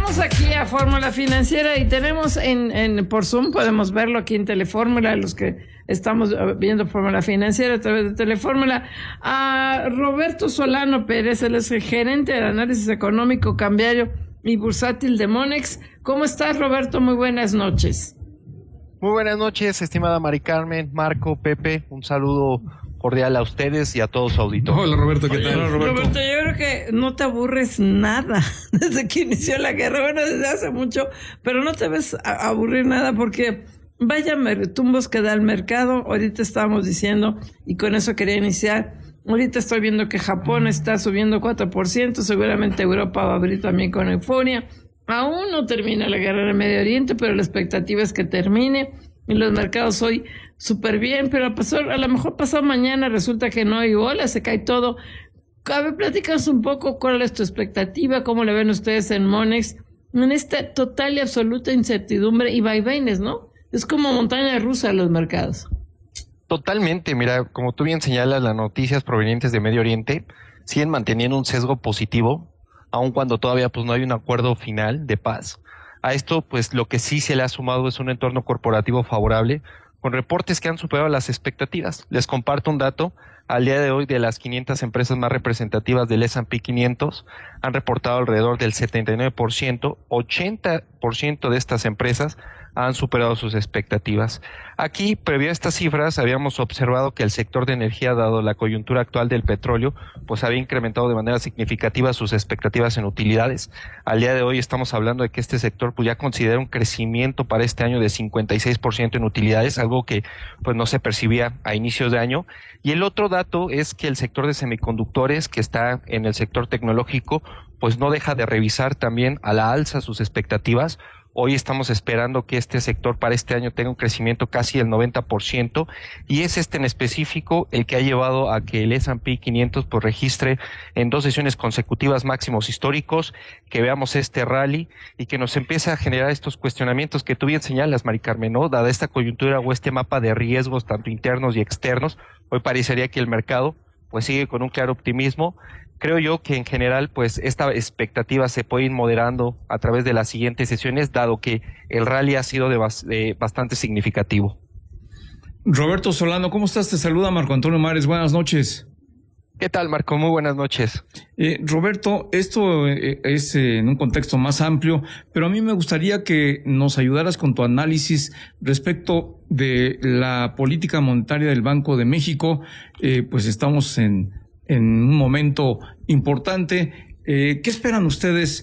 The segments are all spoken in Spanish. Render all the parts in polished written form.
Regresamos aquí a Fórmula Financiera y tenemos por Zoom, podemos verlo aquí en Telefórmula, los que estamos viendo Fórmula Financiera a través de Telefórmula, a Roberto Solano Pérez, él es el gerente de análisis económico, cambiario y bursátil de Monex. ¿Cómo estás, Roberto? Muy buenas noches. Muy buenas noches, estimada Mari Carmen, Marco, Pepe, un saludo cordial a ustedes y a todos su auditorio. Hola, Roberto, ¿qué tal? Hola, Roberto, yo creo que no te aburres nada desde que inició la guerra, bueno, desde hace mucho, pero no te ves aburrir nada porque vaya tumbos que da el mercado. Ahorita estábamos diciendo, y con eso quería iniciar, ahorita estoy viendo que Japón está subiendo 4%, seguramente Europa va a abrir también con euforia. Aún no termina la guerra en el Medio Oriente, pero la expectativa es que termine. Y los mercados hoy súper bien, pero a lo mejor pasado mañana resulta que no hay bola, se cae todo. A ver, platícanos un poco cuál es tu expectativa, cómo le ven ustedes en Monex, en esta total y absoluta incertidumbre y vaivenes, ¿no? Es como montaña rusa los mercados. Totalmente, mira, como tú bien señalas, las noticias provenientes de Medio Oriente siguen manteniendo un sesgo positivo, aun cuando todavía pues no hay un acuerdo final de paz. A esto, pues lo que sí se le ha sumado es un entorno corporativo favorable, con reportes que han superado las expectativas. Les comparto un dato. Al día de hoy, de las 500 empresas más representativas del S&P 500, han reportado alrededor del 79%, 80% de estas empresas han superado sus expectativas. Aquí, previo a estas cifras, habíamos observado que el sector de energía, dado la coyuntura actual del petróleo, pues había incrementado de manera significativa sus expectativas en utilidades. Al día de hoy estamos hablando de que este sector pues ya considera un crecimiento para este año de 56% en utilidades, algo que pues no se percibía a inicios de año. Y el otro dato es que el sector de semiconductores, que está en el sector tecnológico, pues no deja de revisar también a la alza sus expectativas. Hoy estamos esperando que este sector para este año tenga un crecimiento casi del 90%, y es en específico el que ha llevado a que el S&P 500 pues registre en 2 sesiones consecutivas máximos históricos, que veamos este rally y que nos empiece a generar estos cuestionamientos que tú bien señalas, Mari Carmen, ¿no? Dada esta coyuntura o este mapa de riesgos tanto internos y externos, hoy parecería que el mercado pues sigue con un claro optimismo. Creo yo que en general pues esta expectativa se puede ir moderando a través de las siguientes sesiones, dado que el rally ha sido bastante significativo. Roberto Solano, ¿cómo estás? Te saluda Marco Antonio Mares, buenas noches. ¿Qué tal, Marco? Muy buenas noches. Roberto, esto es en un contexto más amplio, pero a mí me gustaría que nos ayudaras con tu análisis respecto de la política monetaria del Banco de México. Pues estamos en un momento importante. ¿Qué esperan ustedes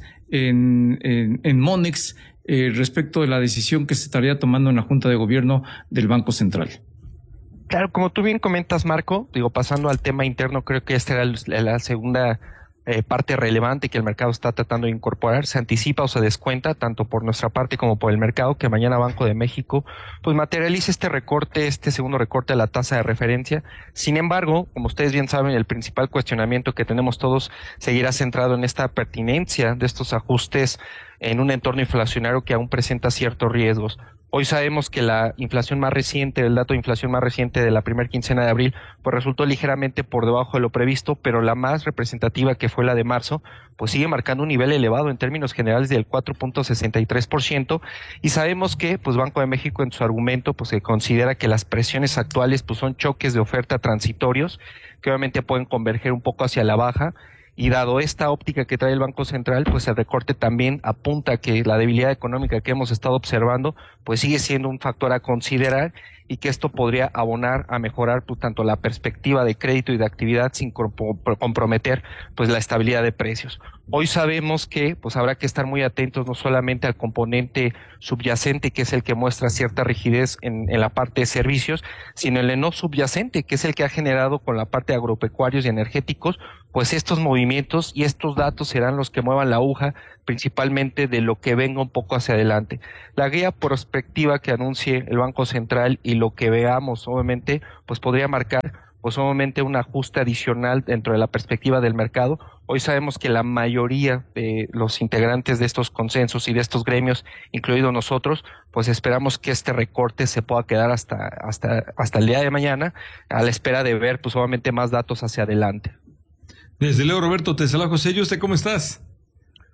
en Monex respecto de la decisión que se estaría tomando en la Junta de Gobierno del Banco Central? Claro, como tú bien comentas, Marco, pasando al tema interno, creo que esta era la segunda parte relevante que el mercado está tratando de incorporar. Se anticipa o se descuenta, tanto por nuestra parte como por el mercado, que mañana Banco de México pues materialice este segundo recorte a la tasa de referencia. Sin embargo, como ustedes bien saben, el principal cuestionamiento que tenemos todos seguirá centrado en esta pertinencia de estos ajustes en un entorno inflacionario que aún presenta ciertos riesgos. Hoy sabemos que la inflación más reciente, el dato de inflación más reciente de la primera quincena de abril, pues resultó ligeramente por debajo de lo previsto, pero la más representativa, que fue la de marzo, pues sigue marcando un nivel elevado en términos generales del 4.63%, y sabemos que pues Banco de México en su argumento pues se considera que las presiones actuales pues son choques de oferta transitorios que obviamente pueden converger un poco hacia la baja. Y dado esta óptica que trae el Banco Central, pues el recorte también apunta a que la debilidad económica que hemos estado observando, pues sigue siendo un factor a considerar, y que esto podría abonar a mejorar pues tanto la perspectiva de crédito y de actividad sin comprometer pues la estabilidad de precios. Hoy sabemos que pues habrá que estar muy atentos no solamente al componente subyacente, que es el que muestra cierta rigidez en la parte de servicios, sino el no subyacente, que es el que ha generado con la parte de agropecuarios y energéticos, pues estos movimientos, y estos datos serán los que muevan la aguja principalmente de lo que venga un poco hacia adelante. La guía prospectiva que anuncie el Banco Central y lo que veamos, obviamente, pues podría marcar pues obviamente un ajuste adicional dentro de la perspectiva del mercado. Hoy sabemos que la mayoría de los integrantes de estos consensos y de estos gremios, incluidos nosotros, pues esperamos que este recorte se pueda quedar hasta el día de mañana, a la espera de ver pues obviamente más datos hacia adelante. Desde luego, Roberto, te saluda José. ¿Y usted cómo estás?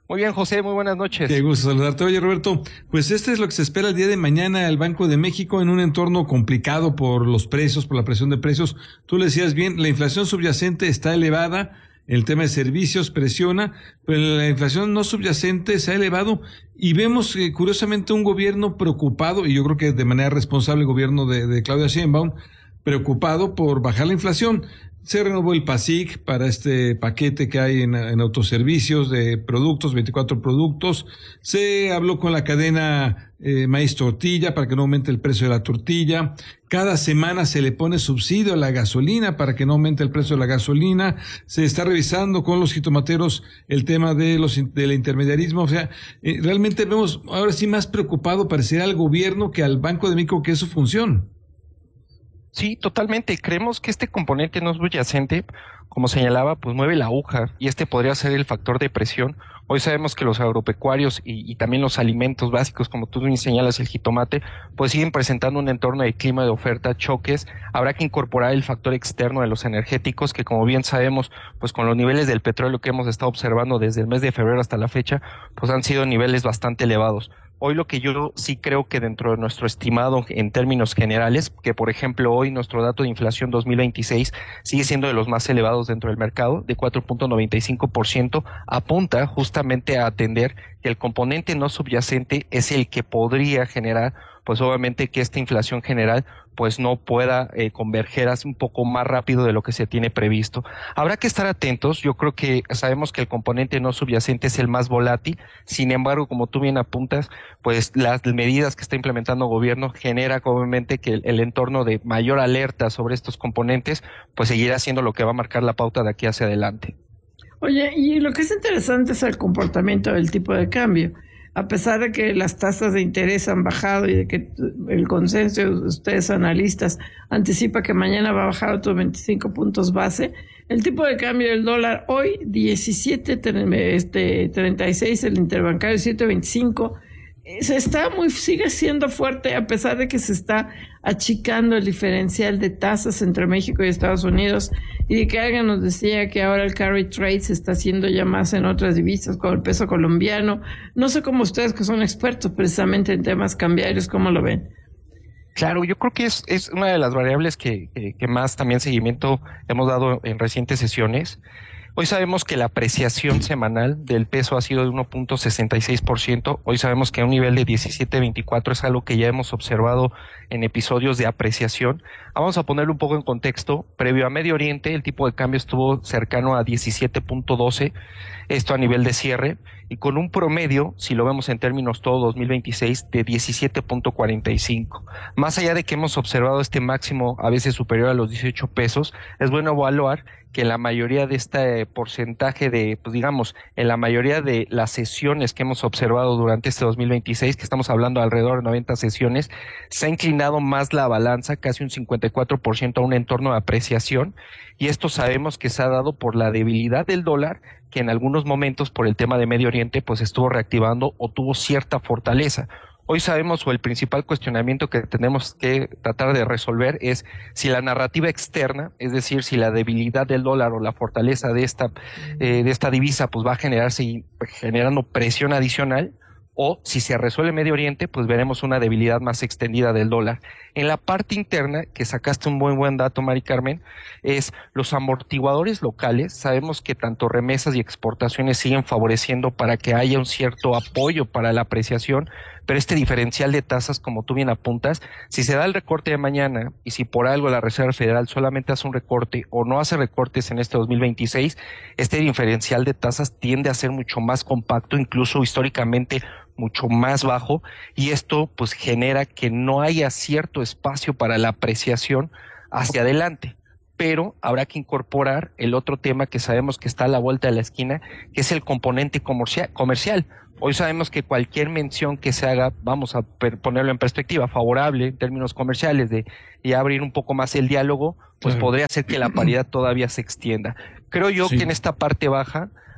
Muy bien, José, muy buenas noches. Qué gusto saludarte. Oye, Roberto, pues este es lo que se espera el día de mañana al Banco de México en un entorno complicado por los precios, por la presión de precios. Tú le decías bien, la inflación subyacente está elevada, el tema de servicios presiona, pero la inflación no subyacente se ha elevado y vemos curiosamente un gobierno preocupado, y yo creo que de manera responsable el gobierno de Claudia Sheinbaum, preocupado por bajar la inflación. Se renovó el PASIC para este paquete que hay en autoservicios de productos, 24 productos. Se habló con la cadena maíz tortilla para que no aumente el precio de la tortilla. Cada semana se le pone subsidio a la gasolina para que no aumente el precio de la gasolina. Se está revisando con los jitomateros el tema del intermediarismo. O sea, realmente vemos ahora sí más preocupado parecerá al gobierno que al Banco de México, que es su función. Sí, totalmente. Creemos que este componente no subyacente, como señalaba, pues mueve la aguja y este podría ser el factor de presión. Hoy sabemos que los agropecuarios y también los alimentos básicos, como tú bien señalas, el jitomate, pues siguen presentando un entorno de clima de oferta, choques. Habrá que incorporar el factor externo de los energéticos, que como bien sabemos, pues con los niveles del petróleo que hemos estado observando desde el mes de febrero hasta la fecha, pues han sido niveles bastante elevados. Hoy lo que yo sí creo que dentro de nuestro estimado en términos generales, que por ejemplo hoy nuestro dato de inflación 2026 sigue siendo de los más elevados dentro del mercado, de 4.95%, apunta justamente a atender que el componente no subyacente es el que podría generar, pues obviamente que esta inflación general pues no pueda converger así un poco más rápido de lo que se tiene previsto. Habrá que estar atentos. Yo creo que sabemos que el componente no subyacente es el más volátil. Sin embargo, como tú bien apuntas, pues las medidas que está implementando el gobierno genera obviamente que el entorno de mayor alerta sobre estos componentes pues seguirá siendo lo que va a marcar la pauta de aquí hacia adelante. Oye, y lo que es interesante es el comportamiento del tipo de cambio. A pesar de que las tasas de interés han bajado y de que el consenso de ustedes analistas anticipa que mañana va a bajar otros 25 puntos base, el tipo de cambio del dólar hoy 17.36, el interbancario 7.25, sigue siendo fuerte a pesar de que se está achicando el diferencial de tasas entre México y Estados Unidos, y de que alguien nos decía que ahora el carry trade se está haciendo ya más en otras divisas con el peso colombiano. No sé cómo ustedes, que son expertos precisamente en temas cambiarios, ¿cómo lo ven? Claro, yo creo que es una de las variables que más también seguimiento hemos dado en recientes sesiones. Hoy sabemos que la apreciación semanal del peso ha sido de 1.66%. Hoy sabemos que a un nivel de 17.24 es algo que ya hemos observado en episodios de apreciación. Vamos a ponerlo un poco en contexto. Previo a Medio Oriente, el tipo de cambio estuvo cercano a 17.12, esto a nivel de cierre, y con un promedio, si lo vemos en términos todo 2026, de 17.45. Más allá de que hemos observado este máximo a veces superior a los 18 pesos, es bueno evaluar que la mayoría de este porcentaje de, pues digamos, en la mayoría de las sesiones que hemos observado durante este 2026, que estamos hablando de alrededor de 90 sesiones, se ha inclinado más la balanza, casi un 54% a un entorno de apreciación, y esto sabemos que se ha dado por la debilidad del dólar, que en algunos momentos por el tema de Medio Oriente pues estuvo reactivando o tuvo cierta fortaleza. Hoy sabemos, o el principal cuestionamiento que tenemos que tratar de resolver es si la narrativa externa, es decir, si la debilidad del dólar o la fortaleza de esta divisa pues va a generando presión adicional, o si se resuelve Medio Oriente, pues veremos una debilidad más extendida del dólar. En la parte interna, que sacaste un buen dato, Mari Carmen, es los amortiguadores locales. Sabemos que tanto remesas y exportaciones siguen favoreciendo para que haya un cierto apoyo para la apreciación, pero este diferencial de tasas, como tú bien apuntas, si se da el recorte de mañana y si por algo la Reserva Federal solamente hace un recorte o no hace recortes en este 2026, este diferencial de tasas tiende a ser mucho más compacto, incluso históricamente mucho más bajo, y esto pues genera que no haya cierto espacio para la apreciación hacia adelante. Pero habrá que incorporar el otro tema que sabemos que está a la vuelta de la esquina, que es el componente comercial. Hoy sabemos que cualquier mención que se haga, vamos a ponerlo en perspectiva, favorable en términos comerciales y abrir un poco más el diálogo, pues podría hacer que la paridad todavía se extienda. Creo yo que en esta parte baja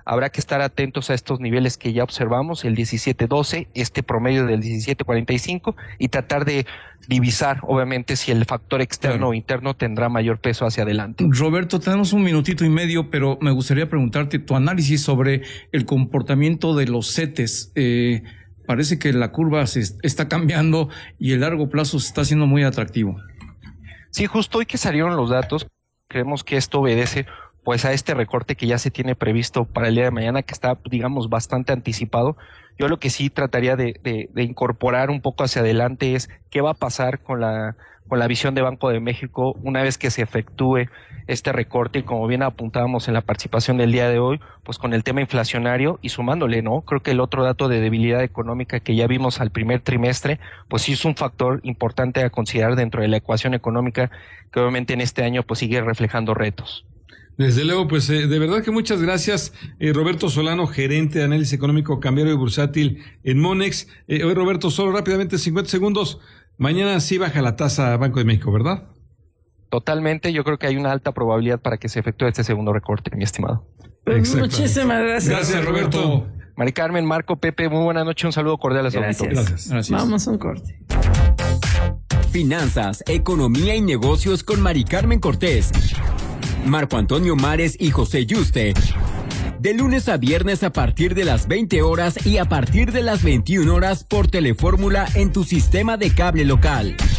habrá que estar atentos a estos niveles que ya observamos, el 17.12, este promedio del 17.45, y tratar de divisar, obviamente, si el factor externo o interno tendrá mayor peso hacia adelante. Roberto, tenemos un minutito y medio, pero me gustaría preguntarte tu análisis sobre el comportamiento de los CETES. Parece que la curva se está cambiando y el largo plazo se está haciendo muy atractivo. Sí, justo hoy que salieron los datos, creemos que esto obedece pues a este recorte que ya se tiene previsto para el día de mañana, que está, digamos, bastante anticipado. Yo lo que sí trataría de incorporar un poco hacia adelante es qué va a pasar con la visión de Banco de México una vez que se efectúe este recorte, y como bien apuntábamos en la participación del día de hoy, pues con el tema inflacionario y sumándole, ¿no? Creo que el otro dato de debilidad económica que ya vimos al primer trimestre, pues sí es un factor importante a considerar dentro de la ecuación económica, que obviamente en este año pues sigue reflejando retos. Desde luego, pues de verdad que muchas gracias, Roberto Solano, gerente de análisis económico cambiario y bursátil en Monex. Hoy, Roberto, solo rápidamente, 50 segundos, mañana sí baja la tasa Banco de México, ¿verdad? Totalmente, yo creo que hay una alta probabilidad para que se efectúe este segundo recorte, mi estimado. Muchísimas gracias. Gracias, Roberto. Mari Carmen, Marco, Pepe, muy buena noche, un saludo cordial a todos. Gracias. Vamos a un corte. Finanzas, economía y negocios con Mari Carmen Cortés, Marco Antonio Mares y José Yuste. De lunes a viernes a partir de las 20 horas y a partir de las 21 horas por Telefórmula en tu sistema de cable local.